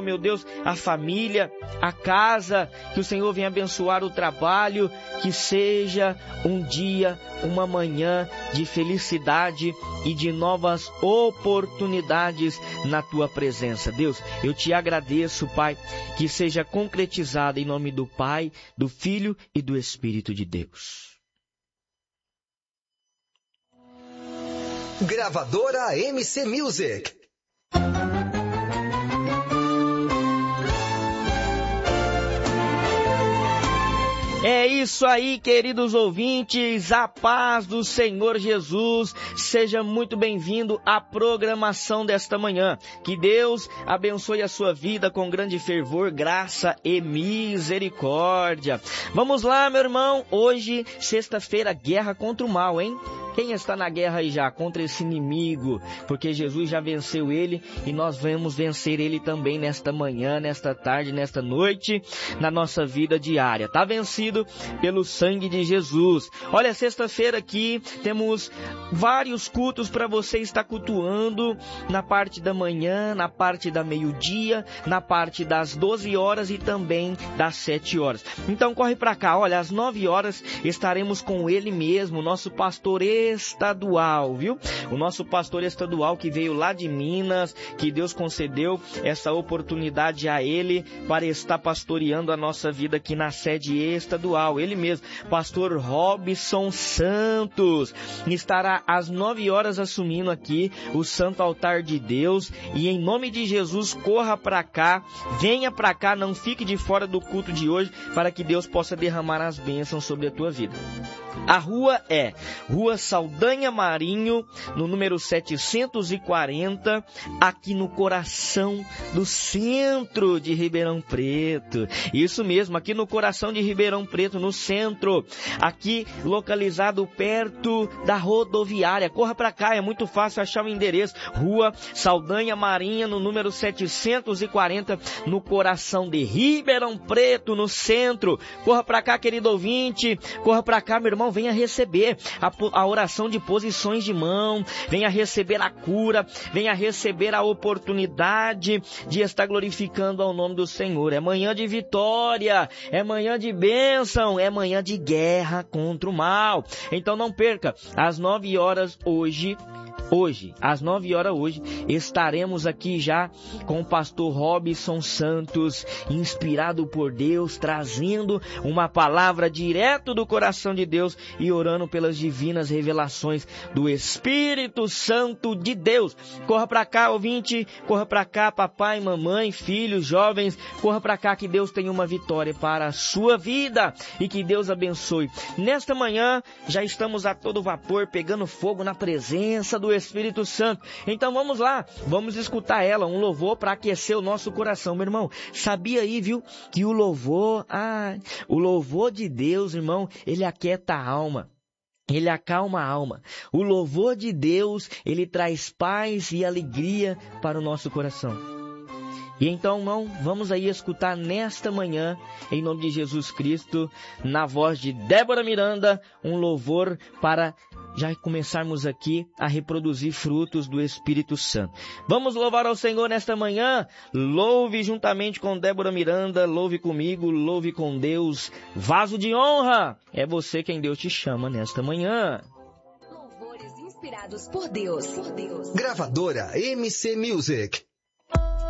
meu Deus, a família, a casa, que o Senhor venha abençoar o trabalho, que seja um dia, uma manhã de felicidade e de novas oportunidades na Tua presença. Deus, eu Te agradeço, Pai, que seja concretizado em nome do Pai, do Filho e do Espírito de Deus. Gravadora MC Music. É isso aí, queridos ouvintes, a paz do Senhor Jesus, seja muito bem-vindo à programação desta manhã. Que Deus abençoe a sua vida com grande fervor, graça e misericórdia. Vamos lá, meu irmão, hoje, sexta-feira, guerra contra o mal, hein? Quem está na guerra aí já contra esse inimigo? Porque Jesus já venceu ele e nós vamos vencer ele também nesta manhã, nesta tarde, nesta noite, na nossa vida diária. Tá vencido pelo sangue de Jesus. Olha, sexta-feira aqui temos vários cultos para você estar cultuando na parte da manhã, na parte da meio-dia, na parte das 12 horas e também das 7 horas. Então corre para cá, olha, às 9 horas estaremos com ele mesmo, nosso pastor estadual, viu? O nosso pastor estadual que veio lá de Minas, que Deus concedeu essa oportunidade a ele para estar pastoreando a nossa vida aqui na sede estadual. Ele mesmo, pastor Robson Santos, estará às 9 horas assumindo aqui o Santo Altar de Deus e em nome de Jesus corra para cá, venha para cá, não fique de fora do culto de hoje para que Deus possa derramar as bênçãos sobre a tua vida. A rua é Rua Saldanha Marinho, no número 740, aqui no coração do centro de Ribeirão Preto. Isso mesmo, aqui no coração de Ribeirão Preto, no centro, aqui localizado perto da rodoviária. Corra para cá, é muito fácil achar o endereço. Rua Saldanha Marinho, no número 740, no coração de Ribeirão Preto, no centro. Corra para cá, querido ouvinte, corra para cá, meu irmão, venha receber a oração de posições de mão, venha receber a cura, venha receber a oportunidade de estar glorificando ao nome do Senhor. É manhã de vitória, é manhã de bênção, é manhã de guerra contra o mal. Então não perca, às 9 horas hoje, às 9 horas hoje, estaremos aqui já com o pastor Robson Santos, inspirado por Deus, trazendo uma palavra direto do coração de Deus e orando pelas divinas revelações do Espírito Santo de Deus. Corra para cá, ouvinte, corra para cá, papai, mamãe, filhos, jovens, corra para cá que Deus tem uma vitória para a sua vida e que Deus abençoe. Nesta manhã, já estamos a todo vapor, pegando fogo na presença do Espírito Santo. Então vamos lá, vamos escutar ela, um louvor para aquecer o nosso coração, meu irmão. Sabia aí, viu, que o louvor de Deus, irmão, ele aquieta a alma. Ele acalma a alma. O louvor de Deus, ele traz paz e alegria para o nosso coração. E então, irmão, vamos aí escutar nesta manhã, em nome de Jesus Cristo, na voz de Débora Miranda, um louvor para já começarmos aqui a reproduzir frutos do Espírito Santo. Vamos louvar ao Senhor nesta manhã. Louve juntamente com Débora Miranda, louve comigo, louve com Deus. Vaso de honra, é você quem Deus te chama nesta manhã. Louvores inspirados por Deus. Gravadora MC Music.